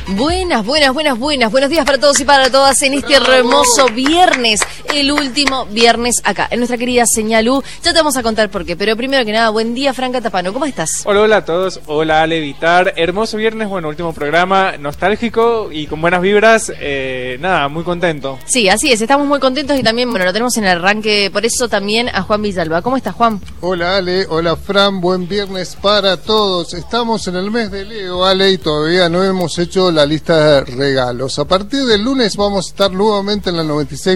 Buenos días para todos y para todas en este hermoso viernes, el último viernes acá, en nuestra querida Señal U. Ya te vamos a contar por qué, pero primero que nada, buen día, Franca Tapano, ¿cómo estás? Hola a todos, hola Ale Vitar, hermoso viernes, bueno, último programa, nostálgico y con buenas vibras, nada, muy contento. Sí, así es, estamos muy contentos y también, bueno, lo tenemos en el arranque, por eso también a Juan Villalba. ¿Cómo estás, Juan? Hola Ale, hola Fran, buen viernes para todos. Estamos en el mes de Leo, Ale, y todavía no hemos hecho la lista de regalos. A partir del lunes vamos a estar nuevamente en la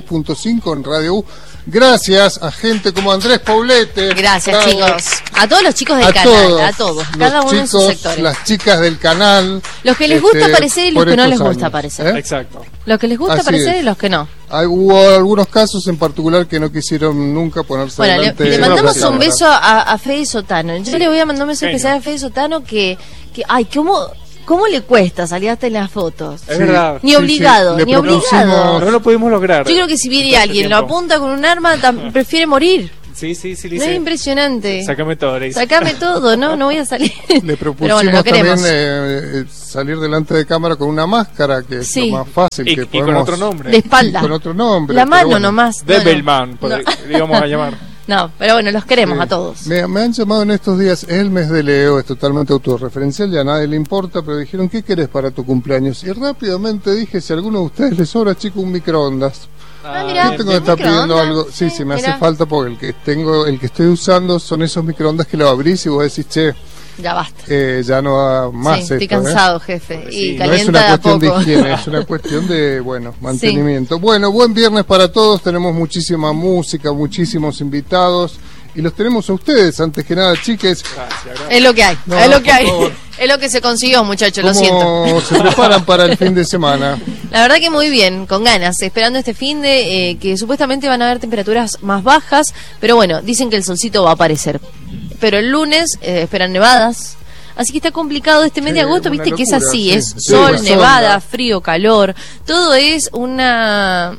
96.5 en Radio U. Gracias a gente como Andrés Paulete. Gracias, chicos. A todos los chicos del canal, a todos. Cada uno en sus sectores. Las chicas del canal. Los que les gusta aparecer y los que no les gusta aparecer. Exacto. Los que les gusta aparecer y los que no. Hubo algunos casos en particular que no quisieron nunca ponerse delante. Le mandamos un beso a Fede Sotano. Yo le voy a mandar un beso especial a Fede Sotano que ay, ¿cómo le cuesta salir hasta en las fotos? Es verdad. Ni obligado, ni obligado. No lo pudimos lograr. Yo creo que si viene alguien, lo apunta con un arma, prefiere morir. Sí. No es impresionante. Sácame todo, le dice. Sácame todo, no voy a salir. Le propusimos también salir delante de cámara con una máscara, que es lo más fácil. Y con otro nombre. De espalda. Con otro nombre. La mano nomás. Devilman, íbamos a llamar. No, pero bueno, los queremos a todos. Me han llamado en estos días, es el mes de Leo, es totalmente autorreferencial, ya a nadie le importa, pero dijeron, ¿qué querés para tu cumpleaños? Y rápidamente dije, si a alguno de ustedes les sobra, chico, un microondas. Mira, ¿Qué tengo que estar pidiendo algo? Sí, me hace falta porque el que estoy usando son esos microondas que lo abrís y vos decís, che, ya basta. Ya no va más esto. Estoy cansado, jefe. Sí, y no es una cuestión de higiene, es una cuestión de, mantenimiento. Sí. Bueno, buen viernes para todos. Tenemos muchísima música, muchísimos invitados. Y los tenemos a ustedes, antes que nada, chiques. Gracias. Es lo que hay, es lo que hay. Es lo que se consiguió, muchachos, lo siento. ¿Cómo se preparan para el fin de semana? La verdad que muy bien, con ganas, esperando este fin de que supuestamente van a haber temperaturas más bajas, pero bueno, dicen que el solcito va a aparecer. Pero el lunes esperan nevadas. Así que está complicado este mes de agosto, viste que es así, es sol, nevada, frío, calor, todo es una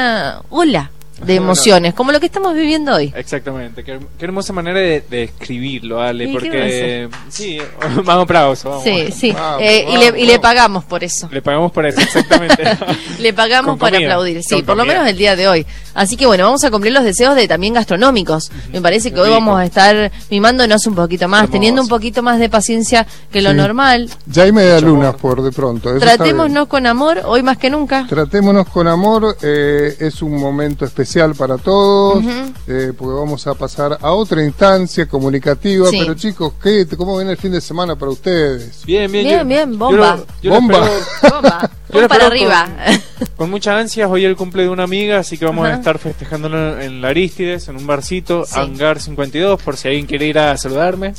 ola de emociones, como lo que estamos viviendo hoy. Exactamente, qué hermosa manera de escribirlo, Ale, porque sí, vamos bravos, vamos. Sí, y le pagamos por eso. Le pagamos por eso, exactamente. Le pagamos por aplaudir, sí, por lo menos el día de hoy. Así que bueno, vamos a cumplir los deseos de también gastronómicos. Me parece que hoy vamos a estar mimándonos un poquito más, teniendo un poquito más de paciencia que lo normal. Ya hay media luna por de pronto. Eso tratémonos con amor, hoy más que nunca. Tratémonos con amor, es un momento especial para todos, porque vamos a pasar a otra instancia comunicativa, pero chicos, ¿cómo viene el fin de semana para ustedes? Bien, bomba. Bomba para arriba. Con mucha ansia, hoy el cumple de una amiga, así que vamos a estar festejándolo en la Arístides, en un barcito, Hangar 52, por si alguien quiere ir a saludarme.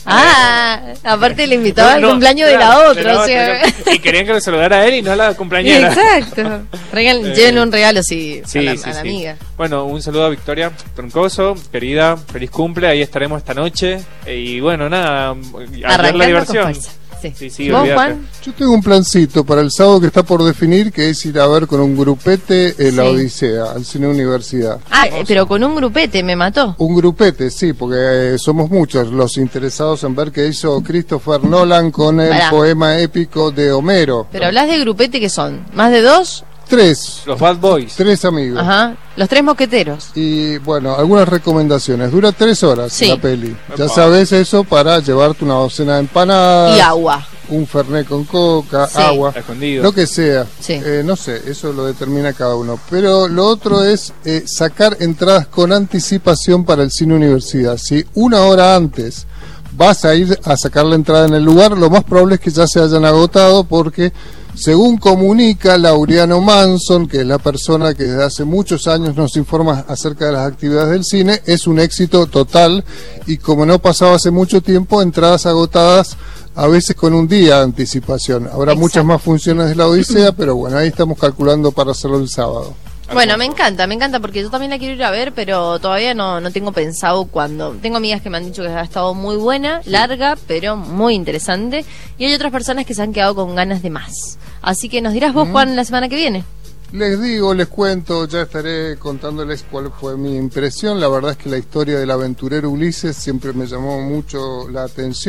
Aparte le invitaba al cumpleaños de la otra, o sea. Y querían que le saludara a él y no a la compañera. Exacto. Llévenle un regalo a la amiga. Bueno, un saludo a Victoria Troncoso, querida, feliz cumple, ahí estaremos esta noche. Y bueno, nada, a ver la diversión. Sí, ¿Vos, Juan? Yo tengo un plancito para el sábado que está por definir, que es ir a ver con un grupete La Odisea, al Cine Universidad. Pero con un grupete me mató. Un grupete, sí, porque somos muchos los interesados en ver qué hizo Christopher Nolan con el poema épico de Homero. Pero hablas de grupete, ¿que son? ¿Más de 2? 3. Los Bad Boys. 3 amigos. Los 3 mosqueteros. Y bueno, algunas recomendaciones. Dura 3 horas la peli. Ya sabes eso para llevarte una docena de empanadas. Y agua. Un fernet con coca, agua. Escondido. Lo que sea. No sé, eso lo determina cada uno. Pero lo otro es sacar entradas con anticipación para el Cine Universidad. Si una hora antes vas a ir a sacar la entrada en el lugar, lo más probable es que ya se hayan agotado porque, según comunica Laureano Manson, que es la persona que desde hace muchos años nos informa acerca de las actividades del cine, es un éxito total y como no pasaba hace mucho tiempo, entradas agotadas a veces con un día de anticipación. Habrá muchas más funciones de La Odisea, pero bueno, ahí estamos calculando para hacerlo el sábado. Bueno, me encanta porque yo también la quiero ir a ver, pero todavía no tengo pensado cuándo. Tengo amigas que me han dicho que ha estado muy buena, larga, pero muy interesante, y hay otras personas que se han quedado con ganas de más. Así que nos dirás vos, Juan, la semana que viene. Les cuento, ya estaré contándoles cuál fue mi impresión. La verdad es que la historia del aventurero Ulises siempre me llamó mucho la atención.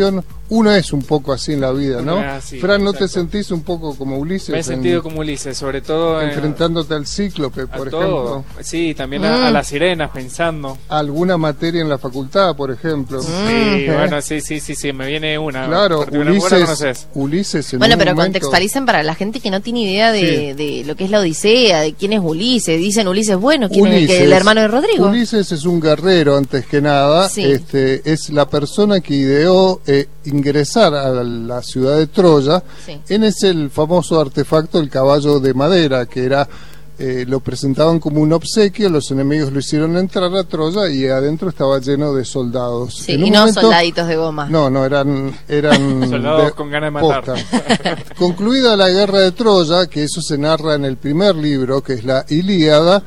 uno es un poco así en la vida, ¿no? Sí, Fran, ¿no exacto. te sentís un poco como Ulises? Me he sentido como Ulises, sobre todo enfrentándote al cíclope, por ejemplo. Sí, también a las sirenas, pensando. ¿Alguna materia en la facultad, por ejemplo? Sí, bueno, sí, me viene una. Claro, Ulises en bueno, un pero momento... contextualicen para la gente que no tiene idea de lo que es la Odisea, de quién es Ulises. Dicen Ulises, bueno, ¿quién es el hermano de Rodrigo? Ulises es un guerrero, antes que nada. Sí. Es la persona que ideó ingresar a la ciudad de Troya. Sí. Es el famoso artefacto, el caballo de madera, que era lo presentaban como un obsequio, los enemigos lo hicieron entrar a Troya y adentro estaba lleno de soldados. Sí, y no soldaditos de goma. No, eran soldados con ganas de matar. Concluida la guerra de Troya, que eso se narra en el primer libro, que es la Ilíada,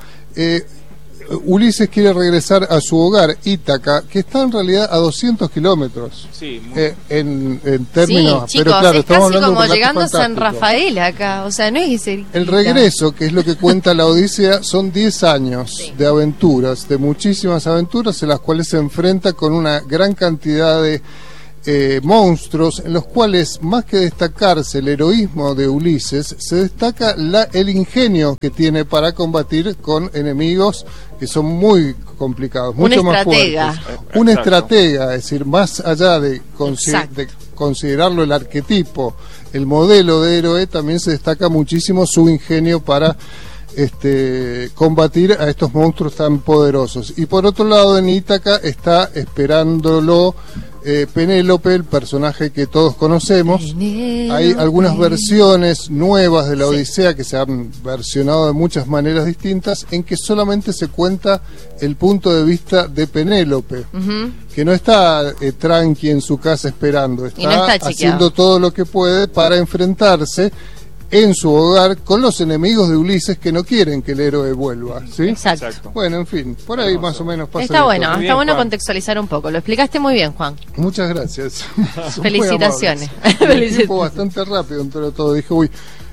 Ulises quiere regresar a su hogar, Ítaca, que está en realidad a 200 kilómetros. Sí, en términos, sí, chicos, pero claro, es estamos casi hablando como de un llegando a relato San fantástico. Rafael acá, o sea, no es que El regreso, que es lo que cuenta la Odisea, son 10 años de aventuras, de muchísimas aventuras en las cuales se enfrenta con una gran cantidad de monstruos, en los cuales, más que destacarse el heroísmo de Ulises, se destaca el ingenio que tiene para combatir con enemigos que son muy complicados, mucho más fuertes. Un estratega, es decir, más allá de considerarlo el arquetipo, el modelo de héroe, también se destaca muchísimo su ingenio para combatir a estos monstruos tan poderosos. Y por otro lado, en Ítaca está esperándolo Penélope, el personaje que todos conocemos. Hay algunas versiones nuevas de la Odisea que se han versionado de muchas maneras distintas, en que solamente se cuenta el punto de vista de Penélope, que no está tranqui en su casa esperando, está haciendo todo lo que puede para enfrentarse en su hogar con los enemigos de Ulises, que no quieren que el héroe vuelva, ¿sí? Exacto. Bueno, en fin, por ahí más o menos pasa. Está bueno, está bueno contextualizar un poco. Lo explicaste muy bien, Juan. Muchas gracias. Felicitaciones. El tiempo bastante rápido entre todo. Dije, uy.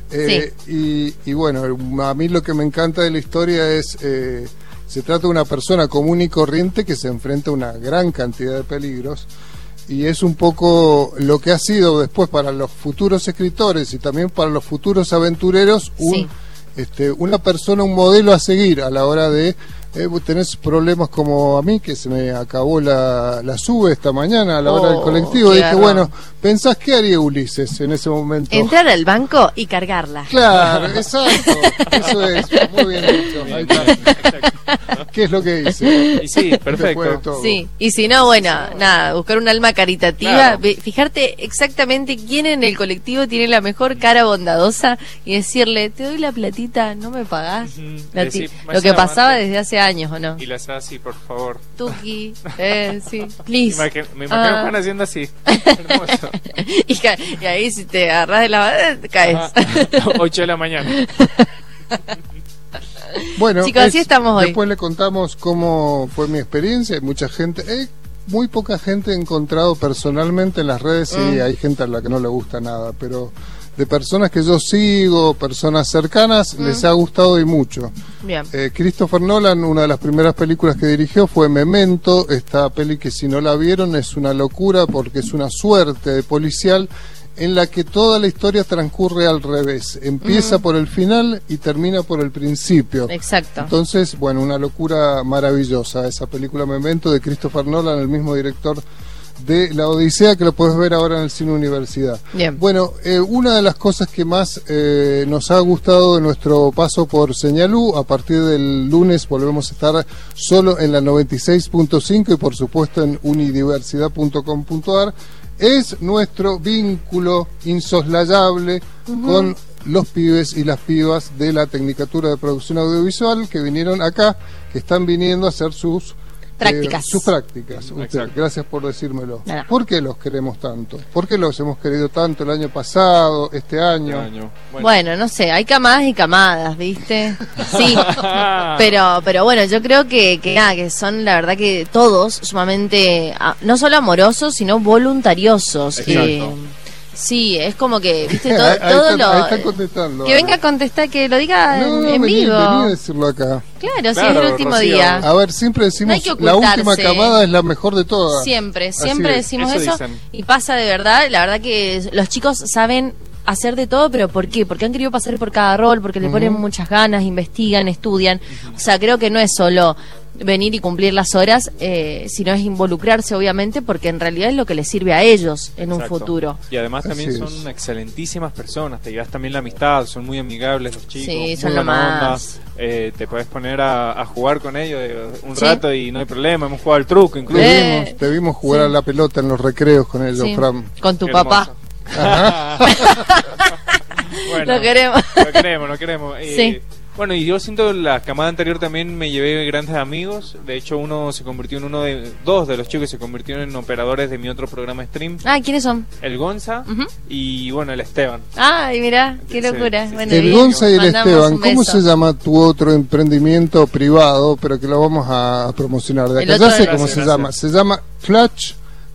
Y bueno, a mí lo que me encanta de la historia es... se trata de una persona común y corriente que se enfrenta a una gran cantidad de peligros. Y es un poco lo que ha sido después para los futuros escritores y también para los futuros aventureros una persona, un modelo a seguir a la hora de tenés problemas como a mí, que se me acabó la sube esta mañana a la hora del colectivo, y dije, bueno, ¿pensás qué haría Ulises en ese momento? Entrar al banco y cargarla. Claro, exacto, eso es, muy bien dicho. Ahí está. ¿Qué es lo que hice? Y sí, perfecto. Sí, y si no, bueno, nada, buscar un alma caritativa, fijarte exactamente quién en el colectivo tiene la mejor cara bondadosa y decirle, te doy la platita, no me pagás. Lo que pasaba desde hace años, ¿o no? Y las así, por favor. Tuki, sí, please. Me imagino Juan haciendo así. Hermoso. Y ahí si te agarras de la caes. 8 de la mañana. Bueno, chicos, así estamos hoy. Después le contamos cómo fue mi experiencia. Hay mucha gente, muy poca gente he encontrado personalmente en las redes, y hay gente a la que no le gusta nada, pero de personas que yo sigo, personas cercanas, les ha gustado y mucho. Bien. Christopher Nolan, una de las primeras películas que dirigió fue Memento. Esta peli, que si no la vieron es una locura, porque es una suerte de policial en la que toda la historia transcurre al revés. Empieza por el final y termina por el principio. Exacto. Entonces, bueno, una locura maravillosa esa película Memento, de Christopher Nolan, el mismo director de La Odisea, que lo puedes ver ahora en el Cine Universidad. Bien. Bueno, una de las cosas que más nos ha gustado de nuestro paso por Señalú, a partir del lunes volvemos a estar solo en la 96.5 y por supuesto en unidiversidad.com.ar, es nuestro vínculo insoslayable con los pibes y las pibas de la Tecnicatura de Producción Audiovisual, que vinieron acá, que están viniendo a hacer sus prácticas. Gracias por decírmelo. Nada. ¿Por qué los queremos tanto? ¿Por qué los hemos querido tanto el año pasado, este año? Bueno, no sé, hay camadas y camadas, ¿viste? Sí, pero bueno, yo creo que son la verdad que todos sumamente, no solo amorosos, sino voluntariosos. Sí, es como que, viste, Ahí todo están contestando. Que venga a contestar, que lo diga en vení vivo. a decirlo acá. Claro, si es el último Rocío. día. A ver, siempre decimos, No hay que la ocultarse. última camada es la mejor de todas. Siempre Así es. decimos Eso eso. dicen. Y pasa de verdad, la verdad que los chicos saben hacer de todo, pero ¿por qué? Porque han querido pasar por cada rol, porque le ponen muchas ganas, investigan, estudian. O sea, creo que no es solo venir y cumplir las horas, sino es involucrarse, obviamente, porque en realidad es lo que les sirve a ellos en un Exacto. futuro. Y además también Así son es. excelentísimas personas, te llevas también la amistad, son muy amigables los chicos, Sí, muy son lo buena onda, más. te puedes poner a jugar con ellos un Sí. rato y no hay problema, hemos jugado al truco incluso. Te vimos jugar a la pelota en los recreos con ellos, Sí. Fran. Con tu Qué papá. Bueno, Lo queremos. Lo queremos. Sí. Bueno, y yo siento la camada anterior también me llevé grandes amigos. De hecho, uno se convirtió en dos de los chicos se convirtieron en operadores de mi otro programa stream. Ah, ¿quiénes son? El Gonza Ujú. y bueno, el Esteban. Ay, mirá, qué Sí, locura. sí, Bueno, El bien. Gonza y el Mandamos Esteban, un ¿cómo beso. se llama tu otro emprendimiento privado? Pero que lo vamos a promocionar. De El acá ya otro sé de- cómo Gracias, se llama. Se llama Clutch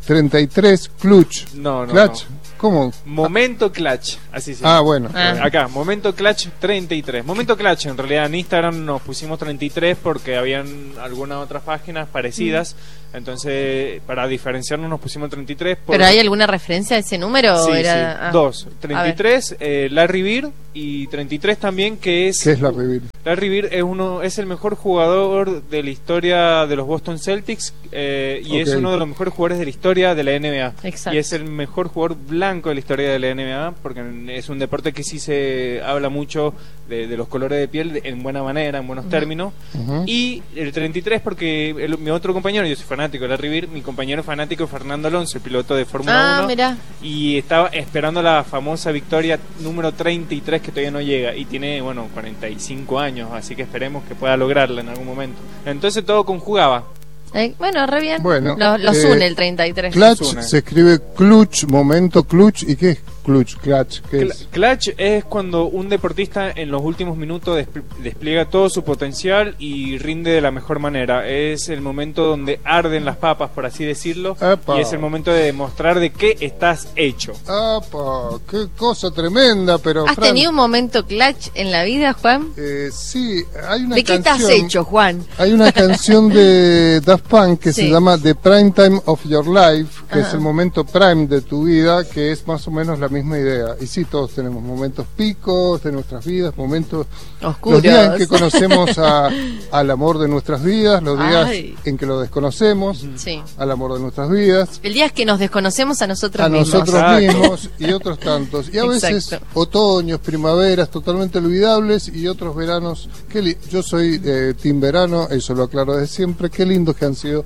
33 Clutch. No, no, Clutch. no. ¿Cómo? Momento Clutch, así se Ah, llama. bueno. Ah. Acá, Momento Clutch 33. Momento Clutch, en realidad en Instagram nos pusimos 33 porque habían algunas otras páginas parecidas. Entonces, para diferenciarnos nos pusimos 33. ¿Pero hay alguna referencia a ese número? Sí, o era... sí. ah. Dos. 33, Larry Bird, y 33 también, que es... ¿Qué es la Revir? Larry Bird es el mejor jugador de la historia de los Boston Celtics y es Ok. uno de los mejores jugadores de la historia de la NBA. Exacto. Y es el mejor jugador blanco de la historia de la NBA porque es un deporte que sí se habla mucho de los colores de piel en buena manera, en buenos términos. Ujú. Y el 33 porque mi otro compañero, yo soy fanático de Larry Bird, mi compañero fanático es Fernando Alonso, el piloto de Fórmula 1. mirá. Y estaba esperando la famosa victoria número 33 que todavía no llega y tiene, bueno, 45 años, así que esperemos que pueda lograrla en algún momento. Entonces todo conjugaba. Bueno, re bien. Bueno, los une el 33. Clutch Zuna. se escribe clutch, momento clutch. ¿Y qué es clutch? Clutch, ¿qué es? Clutch es cuando un deportista en los últimos minutos despliega todo su potencial y rinde de la mejor manera. Es el momento donde arden las papas, por así decirlo, Epa. y es el momento de demostrar de qué estás hecho. ¡Apa! ¡Qué cosa tremenda! Pero, ¿Has Fran, tenido un momento clutch en la vida, Juan? sí, hay una ¿De qué canción. estás hecho, Juan? Hay una canción de Daft Punk que Sí. se llama The Prime Time of Your Life, que Ajá. es el momento prime de tu vida, que es más o menos la misma idea. Y sí, todos tenemos momentos picos de nuestras vidas, momentos... Oscuros. Los días en que conocemos al amor de nuestras vidas, los días Ay. en que lo desconocemos, Sí. al amor de nuestras vidas, El día es que nos desconocemos a nosotros a mismos. nosotros Exacto. mismos y otros tantos. Y a veces Exacto. otoños, primaveras totalmente olvidables y otros veranos. Yo soy team verano, eso lo aclaro desde siempre. Qué lindos que han sido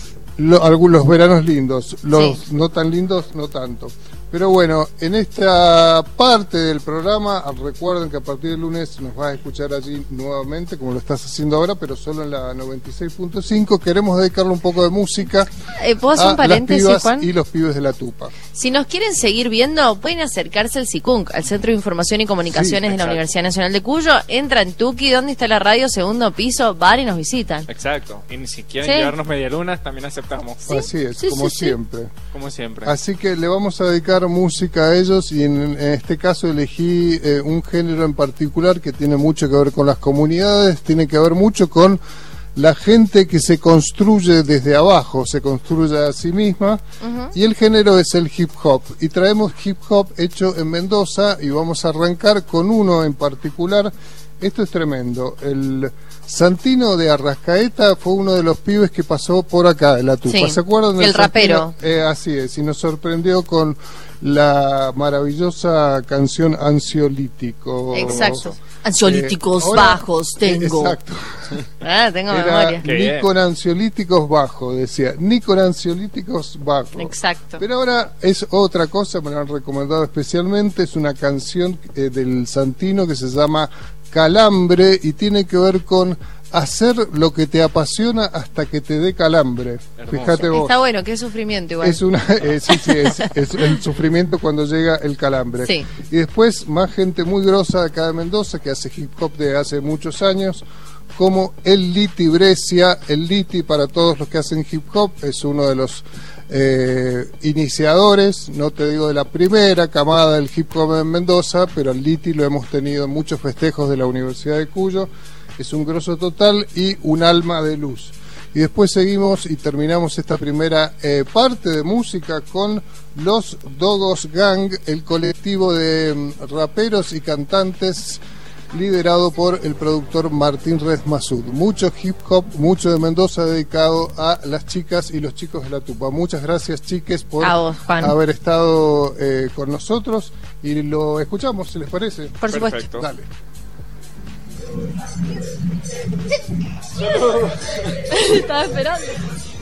algunos veranos lindos, los Sí. no tan lindos, no tanto. Pero bueno, en esta parte del programa, recuerden que a partir del lunes nos vas a escuchar allí nuevamente, como lo estás haciendo ahora, pero solo en la 96.5. Queremos dedicarle un poco de música ¿Puedo hacer a un paréntesis, las pibas Juan? y los pibes de la tupa. Si nos quieren seguir viendo, pueden acercarse al CICUNC, al Centro de Información y Comunicaciones de la exacto. Universidad Nacional de Cuyo. Entran Tuki, ¿dónde está la radio? Segundo piso, van y nos visitan. Exacto. Y si quieren Sí. llevarnos medialunas, también aceptamos, Así es, sí, como sí, sí. siempre. como siempre. Así que le vamos a dedicar música a ellos y en este caso elegí un género en particular que tiene mucho que ver con las comunidades, tiene que ver mucho con la gente que se construye desde abajo, se construye a sí misma, y el género es el hip hop. Y traemos hip hop hecho en Mendoza y vamos a arrancar con uno en particular. Esto es tremendo. El Santino de Arrascaeta fue uno de los pibes que pasó por acá, en la tupa. Sí, ¿Se acuerdan del el rapero. Santino? Así es, y nos sorprendió con la maravillosa canción Ansiolítico. Exacto. Ansiolíticos ahora- bajos tengo. Exacto. Tengo Era memoria. Qué ni bien. con ansiolíticos bajo, decía, ni con ansiolíticos bajo. Exacto. Pero ahora es otra cosa, me lo han recomendado especialmente, es una canción del Santino que se llama Calambre y tiene que ver con hacer lo que te apasiona hasta que te dé calambre. Hermoso. Fíjate vos. Está bueno, qué sufrimiento igual. Es una, es el sufrimiento cuando llega el calambre. Sí. Y después más gente muy grosa de acá de Mendoza que hace hip hop de hace muchos años, como el Liti Brescia. El Liti, para todos los que hacen hip hop, es uno de los iniciadores, no te digo de la primera camada del hip hop en Mendoza, pero al Liti lo hemos tenido en muchos festejos de la Universidad de Cuyo. Es un grosso total y un alma de luz. Y después seguimos y terminamos esta primera parte de música con los Dogos Gang, el colectivo de raperos y cantantes liderado por el productor Martín Red Masud. Mucho hip hop, mucho de Mendoza dedicado a las chicas y los chicos de la Tupa. Muchas gracias, chiques, por vos, haber estado con nosotros y lo escuchamos, si les parece. Por supuesto. Perfecto. Dale. Estaba esperando.